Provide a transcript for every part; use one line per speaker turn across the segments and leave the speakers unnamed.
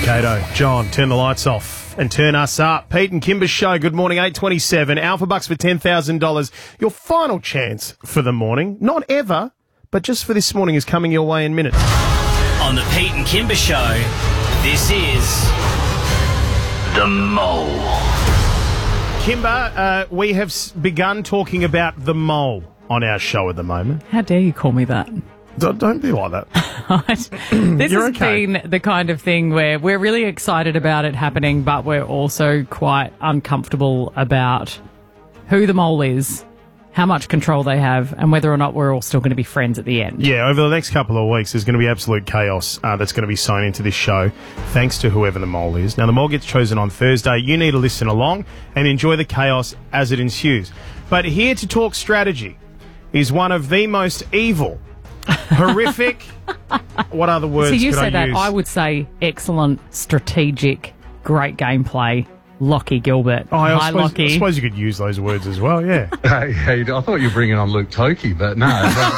Kato, John, turn the lights off and turn us up. Pete and Kimber's show. Good morning, 8:27. Alpha Bucks for $10,000. Your final chance for the morning. Not ever, but just for this morning is coming your way in minutes.
On the Pete and Kimber show, this is The Mole.
Kimber, we have begun talking about the mole on our show at the moment.
How dare you call me that?
Don't be like that.
This has been the kind of thing where we're really excited about it happening, but we're also quite uncomfortable about who the mole is, how much control they have, and whether or not we're all still going to be friends at the end.
Yeah, over the next couple of weeks, there's going to be absolute chaos that's going to be sewn into this show, thanks to whoever the mole is. Now, the mole gets chosen on Thursday. You need to listen along and enjoy the chaos as it ensues. But here to talk strategy is one of the most evil, horrific, what other words
So you
could
said
I
that,
use?
I would say excellent, strategic, great gameplay, Lockie Gilbert.
I
Hi, Lockie.
suppose you could use those words as well, yeah.
Hey, I thought you were bringing on Luke Toki, but no.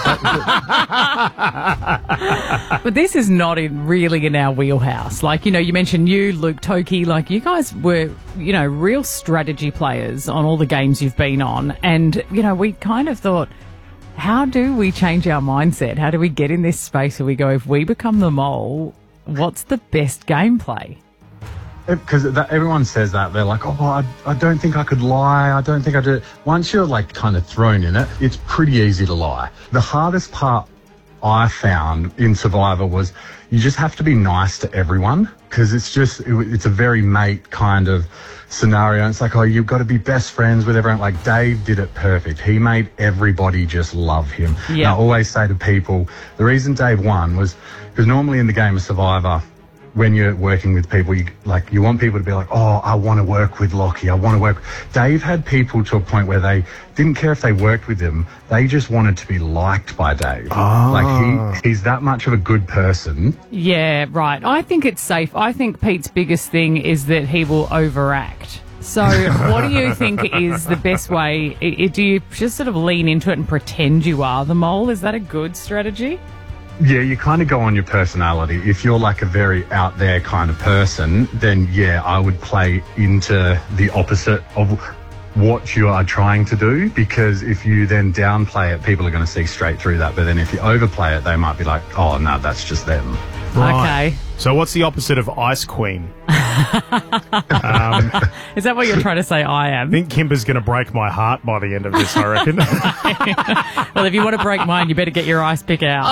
But this is not really in our wheelhouse. Like, you know, you mentioned Luke Toki, like you guys were, real strategy players on all the games you've been on. And, we kind of thought, how do we change our mindset? How do we get in this space where we go, if we become the mole, what's the best gameplay?
Because everyone says that. They're like, I don't think I could lie. I don't think I do. Once you're like kind of thrown in it, it's pretty easy to lie. The hardest part I found in Survivor was you just have to be nice to everyone, because it's a very mate kind of scenario. And it's like, you've got to be best friends with everyone. Like Dave did it perfect. He made everybody just love him.
Yeah.
And I always say to people, the reason Dave won was because normally in the game of Survivor, when you're working with people, you want people to be like, I want to work with Lockie. I want to work. Dave had people to a point where they didn't care if they worked with him. They just wanted to be liked by Dave. Like he's that much of a good person.
Yeah, right. I think it's safe. I think Pete's biggest thing is that he will overact. So what do you think is the best way? Do you just sort of lean into it and pretend you are the mole? Is that a good strategy?
Yeah, you kind of go on your personality. If you're like a very out there kind of person, then yeah, I would play into the opposite of what you are trying to do, because if you then downplay it, people are going to see straight through that. But then if you overplay it, they might be like, oh, no, that's just them.
Right.
Okay.
So what's the opposite of Ice Queen?
Is that what you're trying to say I am?
I think Kimber's going to break my heart by the end of this, I reckon.
Well, if you want to break mine, you better get your ice pick out.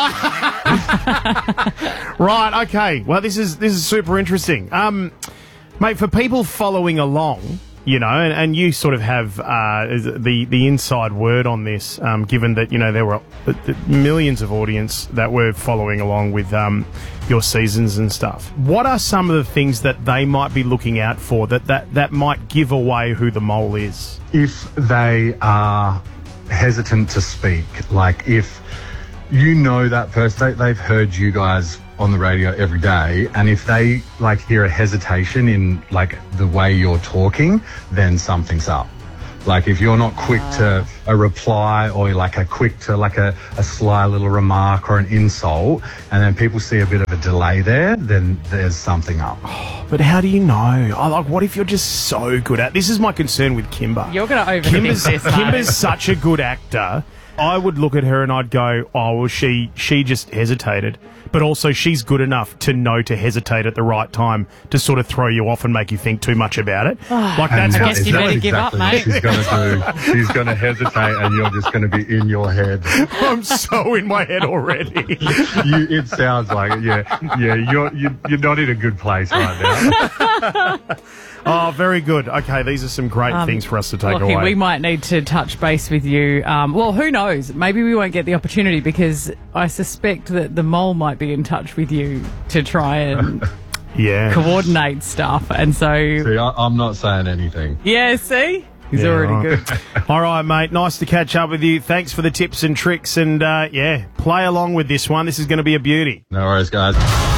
Right, okay. Well, this is super interesting. Mate, for people following along, and you sort of have the inside word on this, given that, there were millions of audience that were following along with your seasons and stuff. What are some of the things that they might be looking out for that might give away who the mole is?
If they are hesitant to speak, like if you know that person, they've heard you guys on the radio every day, and if they hear a hesitation in the way you're talking, then something's up. Like if you're not quick to a reply, or quick to a sly little remark or an insult, and then people see a bit of a delay there, then there's something up.
But how do you know? What if you're just so good at... This is my concern with Kimber.
You're going to overthink this,
Kimber's such a good actor. I would look at her and I'd go, she just hesitated. But also she's good enough to know to hesitate at the right time to sort of throw you off and make you think too much about it.
I guess you better give up, mate.
She's going to do. She's going to hesitate, and you're just going to be in your head.
I'm so in my head already.
It sounds like it. Yeah. You're not in a good place right now.
Oh, very good. Okay, these are some great things for us to take away.
We might need to touch base with you. Well, who knows? Maybe we won't get the opportunity, because I suspect that the mole might be in touch with you to try and coordinate stuff. And so...
See, I'm not saying anything.
Yeah, see? He's already good.
All right, mate. Nice to catch up with you. Thanks for the tips and tricks. And, play along with this one. This is going to be a beauty.
No worries, guys.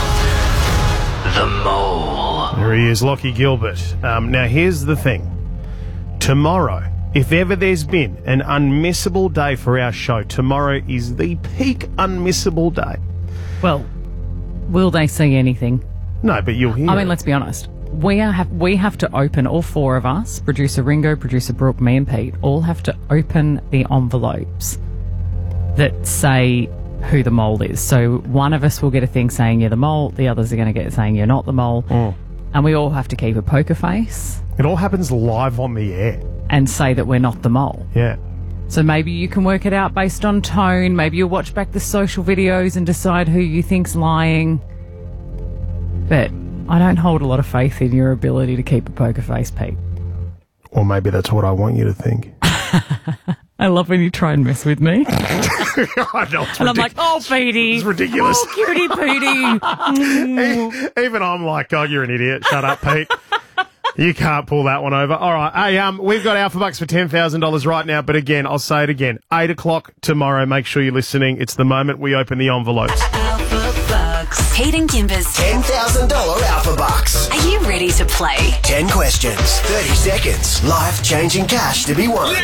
The Mole.
There he is, Lockie Gilbert. Now, here's the thing. Tomorrow, if ever there's been an unmissable day for our show, tomorrow is the peak unmissable day.
Well, will they see anything?
No, but you'll hear
I mean,
it.
let's be honest. We have to open, all four of us, producer Ringo, producer Brooke, me and Pete, all have to open the envelopes that say who the mole is. So one of us will get a thing saying you're the mole, the others are going to get it saying you're not the mole, and we all have to keep a poker face
It all happens live on the air.
and say that we're not the mole.
Yeah.
So maybe you can work it out based on tone. Maybe you'll watch back the social videos and decide who you think's lying. But I don't hold a lot of faith in your ability to keep a poker face, Pete.
Or maybe that's what I want you to think.
I love when you try and mess with me.
I know, it's
And I'm like, oh, Petey.
It's ridiculous.
Oh, cutie Petey.
Even I'm like, oh, you're an idiot. Shut up, Pete. You can't pull that one over. All right. Hey, we've got Alpha Bucks for $10,000 right now. But again, I'll say it again. 8 o'clock tomorrow. Make sure you're listening. It's the moment we open the envelopes.
Alpha Bucks.
Pete and Kimber's
$10,000 Alpha Bucks.
Are you ready to play?
10 questions, 30 seconds, life-changing cash to be won.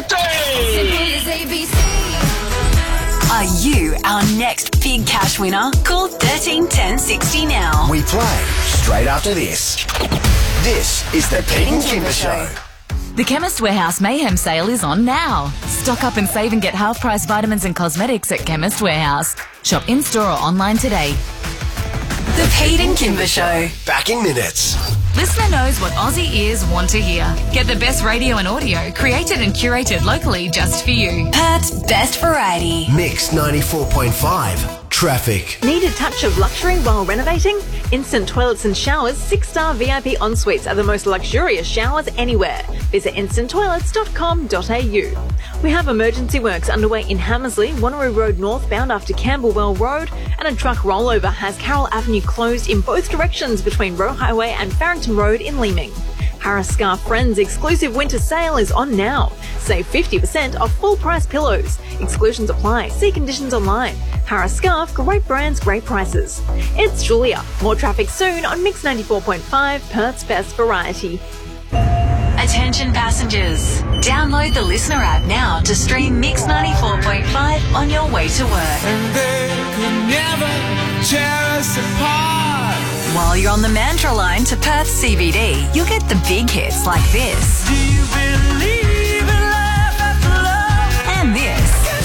Are you our next big cash winner? Call 13 10 60 now.
We play straight after this. This is the Pete and Kimber Show.
The Chemist Warehouse Mayhem sale is on now. Stock up and save and get half-price vitamins and cosmetics at Chemist Warehouse. Shop in-store or online today.
The Pete and Kimber Show.
Back in minutes.
Listener knows what Aussie ears want to hear. Get the best radio and audio created and curated locally just for you.
Perth's best variety.
Mix 94.5. Traffic.
Need a touch of luxury while renovating? Instant Toilets and Showers 6-star VIP ensuites are the most luxurious showers anywhere. Visit instanttoilets.com.au. We have emergency works underway in Hammersley, Wanneroo Road northbound after Campbellwell Road, and a truck rollover has Carroll Avenue closed in both directions between Roe Highway and Farrington Road in Leeming. Harris Scarf Friends exclusive winter sale is on now. Save 50% off full price pillows. Exclusions apply. See conditions online. Harris Scarf, great brands, great prices. It's Julia. More traffic soon on Mix 94.5, Perth's best variety.
Attention passengers. Download the Listener app now to stream Mix 94.5 on your way to work.
And they could never tear us apart.
While you're on the Mantra line to Perth CBD, you'll get the big hits like this.
Do you believe in life after love?
And this.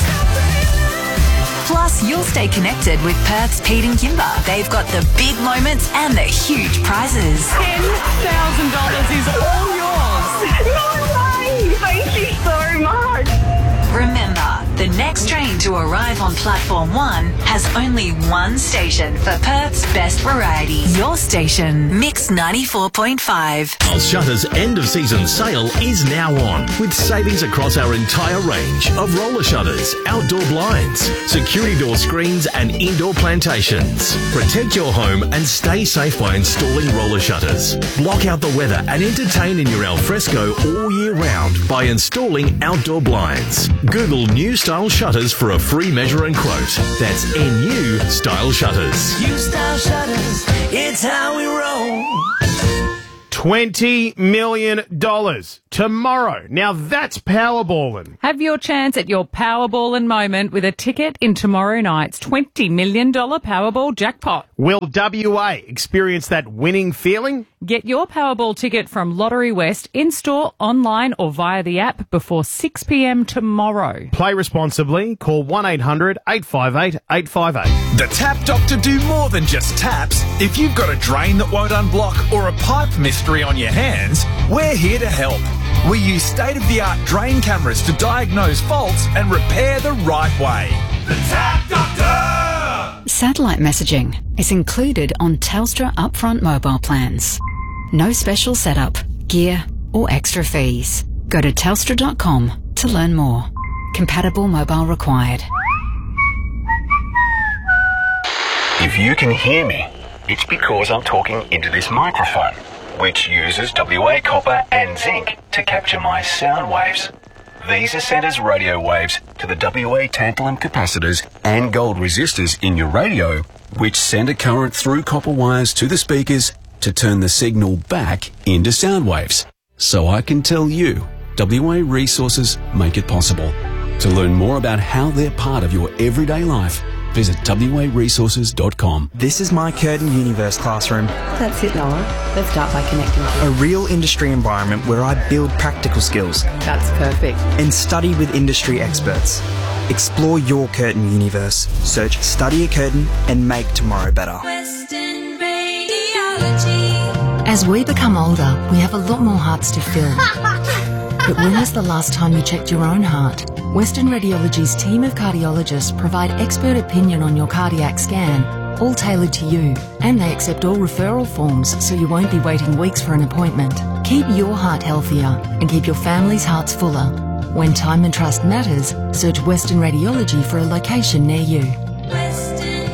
Plus, you'll stay connected with Perth's Pete and Kimber. They've got the big moments and the huge prizes.
$10,000 is all yours.
No way! Thank you so much.
Remember, the next train to arrive on Platform 1 has only one station for Perth's best variety. Your station, Mix 94.5.
Charles Shutters' end-of-season sale is now on, with savings across our entire range of roller shutters, outdoor blinds, security door screens and indoor plantations. Protect your home and stay safe by installing roller shutters. Block out the weather and entertain in your alfresco all year round by installing outdoor blinds. Google New Style Shutters for a free measure and quote. That's NU Style Shutters.
You style shutters, it's how we roll.
$20 million tomorrow. Now that's Powerballing.
Have your chance at your Powerball moment with a ticket in tomorrow night's $20 million Powerball jackpot.
Will WA experience that winning feeling?
Get your Powerball ticket from Lottery West in-store, online or via the app before 6 p.m. tomorrow.
Play responsibly. Call 1-800-858-858.
The Tap Doctor do more than just taps. If you've got a drain that won't unblock or a pipe mystery on your hands, we're here to help. We use state-of-the-art drain cameras to diagnose faults and repair the right way.
The Tap Doctor!
Satellite messaging is included on Telstra upfront mobile plans. No special setup, gear or extra fees. Go to telstra.com to learn more. Compatible mobile required.
If you can hear me, it's because I'm talking into this microphone, which uses WA copper and zinc to capture my sound waves. These are sent as radio waves to the WA tantalum capacitors and gold resistors in your radio, which send a current through copper wires to the speakers to turn the signal back into sound waves. So I can tell you, WA resources make it possible. To learn more about how they're part of your everyday life,
Visit waresources.com.
This is my Curtin Universe classroom.
That's it, Noah. Let's start by connecting.
A real industry environment where I build practical skills.
That's perfect.
And study with industry experts. Explore your Curtin universe. Search Study a Curtin and make tomorrow better.
Western Radiology. As we become older, we have a lot more hearts to fill. But when was the last time you checked your own heart? Western Radiology's team of cardiologists provide expert opinion on your cardiac scan, all tailored to you. And they accept all referral forms, so you won't be waiting weeks for an appointment. Keep your heart healthier and keep your family's hearts fuller. When time and trust matters, search Western Radiology for a location near you.
Western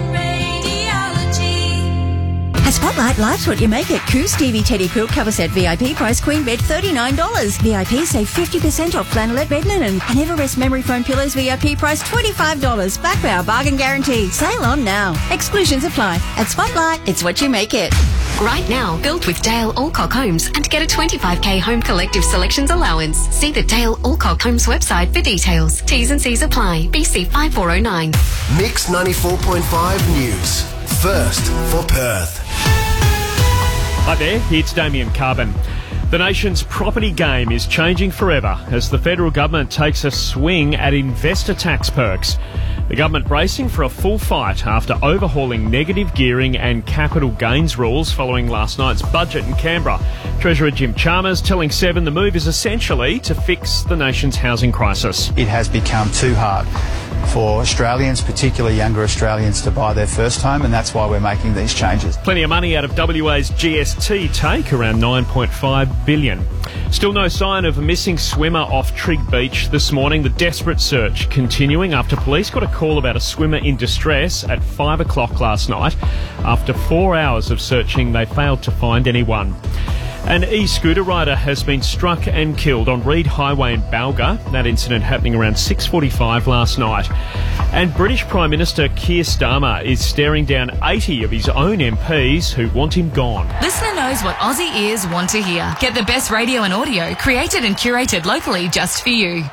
Radiology. At Spotlight, life's what you make it. Coos Stevie Teddy Quilt Cover Set VIP price queen bed $39. VIP save 50% off flannelette bed linen. And Everest Memory Foam Pillows VIP price $25. Back Power Bargain Guarantee. Sale on now. Exclusions apply. At Spotlight, it's what you make it.
Right now, build with Dale Alcock Homes and get a 25k home collective selections allowance. See the Dale Alcock Homes website for details. T's and C's apply. BC 5409.
Mix 94.5 News. First for Perth.
Hi there, it's Damien Carbon. The nation's property game is changing forever as the federal government takes a swing at investor tax perks. The government bracing for a full fight after overhauling negative gearing and capital gains rules following last night's budget in Canberra. Treasurer Jim Chalmers telling Seven the move is essentially to fix the nation's housing crisis.
It has become too hard for Australians, particularly younger Australians, to buy their first home, and that's why we're making these changes.
Plenty of money out of WA's GST take, around $9.5 billion. Still no sign of a missing swimmer off Trig Beach this morning. The desperate search continuing after police got a call about a swimmer in distress at 5 o'clock last night. After 4 hours of searching, they failed to find anyone. An e-scooter rider has been struck and killed on Reid Highway in Balga. That incident happening around 6:45 last night. And British Prime Minister Keir Starmer is staring down 80 of his own MPs who want him gone.
Listener knows what Aussie ears want to hear. Get the best radio and audio created and curated locally just for you.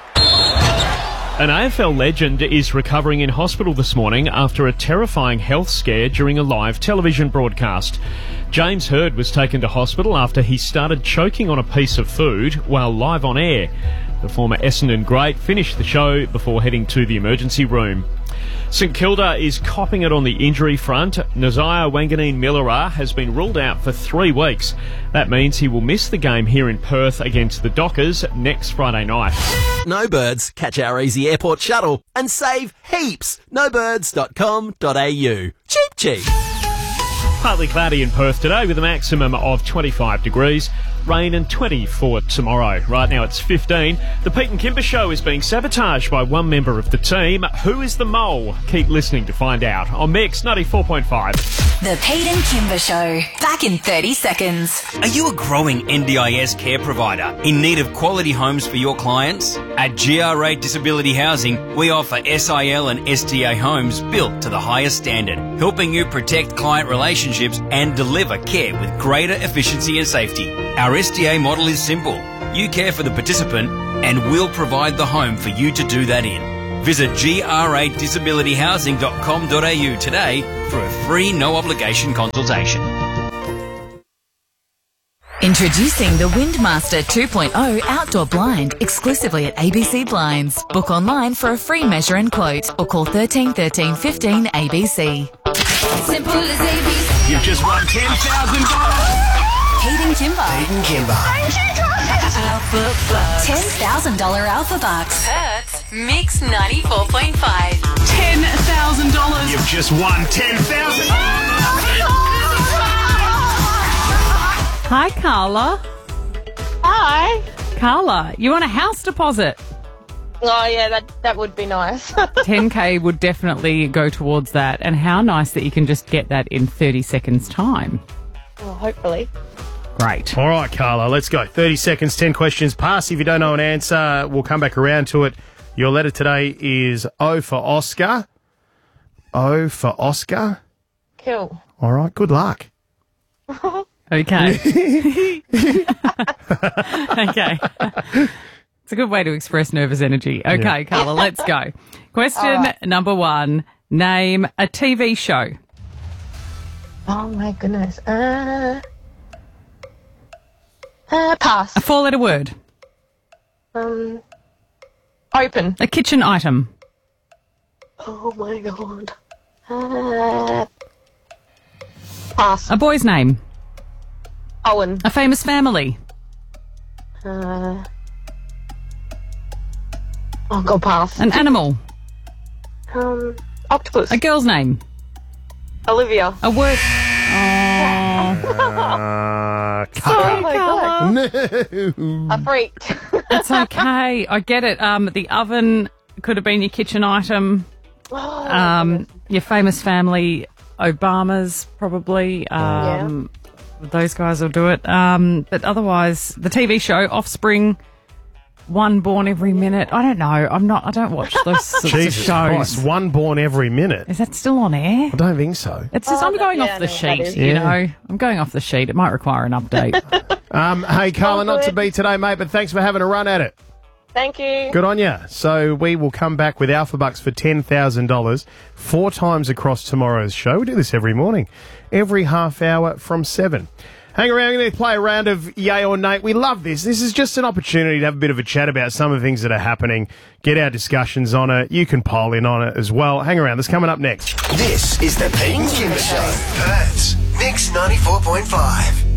An AFL legend is recovering in hospital this morning after a terrifying health scare during a live television broadcast. James Hird was taken to hospital after he started choking on a piece of food while live on air. The former Essendon great finished the show before heading to the emergency room. St Kilda is copping it on the injury front. Nasiah Wanganeen-Milera has been ruled out for 3 weeks. That means he will miss the game here in Perth against the Dockers next Friday night.
No birds, catch our easy airport shuttle and save heaps. Nobirds.com.au. Cheap, cheap.
Partly cloudy in Perth today with a maximum of 25 degrees. Rain and 20 for tomorrow. Right now it's 15. The Pete and Kimber Show is being sabotaged by one member of the team. Who is the mole? Keep listening to find out on Mix 94.5.
The Pete and Kimber Show. Back in 30 seconds.
Are you a growing NDIS care provider in need of quality homes for your clients? At GRA Disability Housing, we offer SIL and SDA homes built to the highest standard, helping you protect client relationships and deliver care with greater efficiency and safety. Our SDA model is simple. You care for the participant and we'll provide the home for you to do that in. Visit gradisabilityhousing.com.au today for a free no-obligation consultation.
Introducing the Windmaster 2.0 Outdoor Blind exclusively at ABC Blinds. Book online for a free measure and quote or call 13 13 15 ABC.
Simple as ABC.
You've just won $10,000.
Pete and Kimber.
Pete and Kimber.
Alpha Bucks. $10,000 Alpha Bucks. Perth's Mix 94.5.
$10,000. You've just won $10,000.
Hi, Carla.
Hi.
Carla, you want a house deposit?
Oh, yeah, that would be nice.
10K would definitely go towards that. And how nice that you can just get that in 30 seconds' time.
Well, hopefully.
Great.
All right, Carla, let's go. 30 seconds, 10 questions pass. If you don't know an answer, we'll come back around to it. Your letter today is O for Oscar. O for Oscar.
Cool.
All right, good luck.
Okay. Okay. It's a good way to express nervous energy. Okay,
Yeah.
Carla, let's go. Question number 1. Name a TV show.
Oh my goodness. Pass.
A 4-letter word.
Open.
A kitchen item.
Oh my god. Pass.
A boy's name.
Owen.
A famous family.
Oh god, pass.
An animal.
Octopus.
A girl's name.
Olivia.
A word.
Oh my god.
No.
I freaked.
It's okay. I get it. The oven could have been your kitchen item. Your famous family, Obama's probably. Those guys will do it. But otherwise, the TV show, Offspring, One Born Every Minute. I don't know. I don't watch those sorts of
Jesus
shows.
Christ, One Born Every Minute.
Is that still on air?
I don't think so.
It's just I'm going off the sheet, you know. I'm going off the sheet. It might require an update.
Hey, Carla, not to be today, mate, but thanks for having a run at it.
Thank you.
Good on you. So we will come back with Alpha Bucks for $10,000 4 times across tomorrow's show. We do this every morning, every half hour from 7. Hang around, we're going to play a round of Yay or Nay. We love this. This is just an opportunity to have a bit of a chat about some of the things that are happening, get our discussions on it. You can pile in on it as well. Hang around. That's coming up next.
This is the Pete and Kim Show. Perth's Mix 94.5.